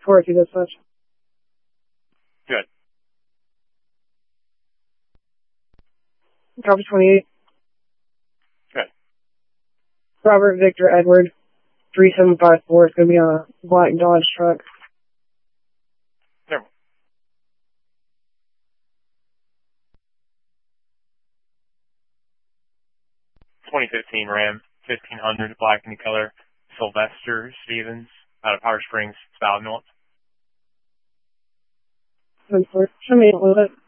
Corky Dispatch. Good. Copy 28. Good. Robert Victor Edward, 3754. It's going to be on a black Dodge truck. There. 2015 Ram, 1500, black in color, Sylvester Stevens, out of Powder Springs, South North. Show me a little bit.